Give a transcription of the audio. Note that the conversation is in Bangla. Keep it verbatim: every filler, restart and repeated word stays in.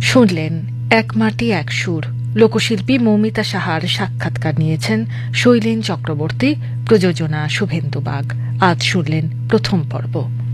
শুনলেন এক মাটি এক সুর। লোকশিল্পী মৌমিতা সাহার সাক্ষাৎকার নিয়েছেন শৈলেন চক্রবর্তী, প্রযোজনা শুভেন্দু বাগ। আজ শুনলেন প্রথম পর্ব।